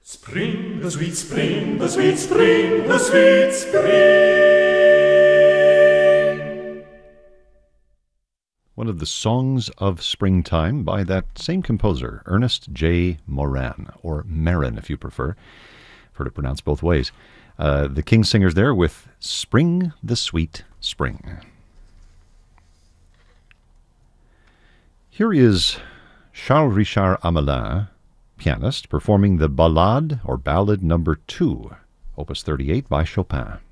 Spring, the sweet spring, the sweet spring, the sweet spring. One of the songs of springtime by that same composer, Ernest J. Moran, or Marin if you prefer. I've heard it pronounced both ways. The King Singers there with Spring, the Sweet Spring. Here is Charles Richard Hamelin, pianist, performing the Ballade or Ballad number 2, Opus 38 by Chopin.